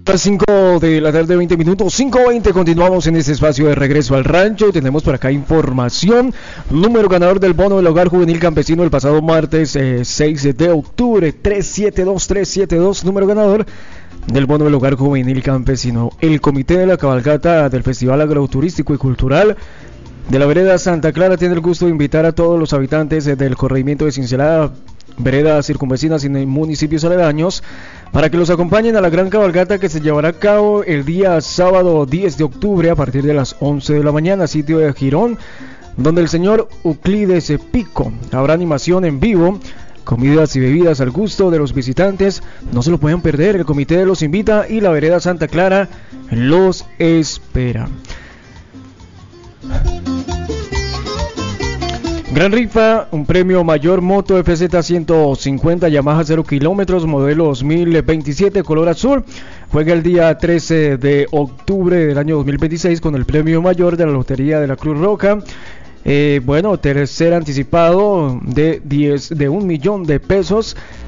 Las 5 de la tarde, 20 minutos, 5:20, continuamos en este espacio de regreso al rancho. Tenemos por acá información. Número ganador del bono del hogar juvenil campesino el pasado martes 6 de octubre, 372, número ganador del bono del hogar juvenil campesino. El comité de la cabalgata del Festival Agroturístico y Cultural de la vereda Santa Clara tiene el gusto de invitar a todos los habitantes del corregimiento de Cincelada, veredas circunvecinas y municipios aledaños para que los acompañen a la gran cabalgata que se llevará a cabo el día sábado 10 de octubre a partir de las 11 de la mañana, sitio de Girón, donde el señor Euclides Pico. Habrá animación en vivo, comidas y bebidas al gusto de los visitantes. No se lo pueden perder, el comité los invita y la vereda Santa Clara los espera. Gran rifa, un premio mayor moto FZ 150 Yamaha 0 kilómetros, modelo 2027, color azul. Juega el día 13 de octubre del año 2026 con el premio mayor de la Lotería de la Cruz Roja. Tercer anticipado de 1 millón de pesos.